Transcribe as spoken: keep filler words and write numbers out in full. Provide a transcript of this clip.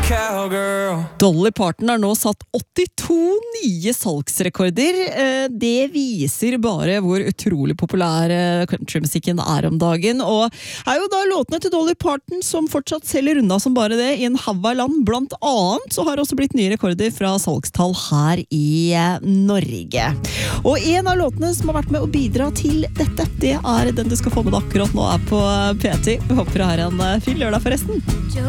Dolly Parton har nå satt åttito nye salgsrekorder. Det viser bare hvor utrolig populær countrymusikken er om dagen. Og er jo da låtene til Dolly Parton som fortsatt selger unna som bare det i en haug av land. Blant annet så har det også blitt nye rekorder fra salgstall her i Norge. Og en av låtene som har vært med å bidra til dette, det er den du skal få med deg akkurat nå er på P ti. Vi håper du har en fin lørdag forresten.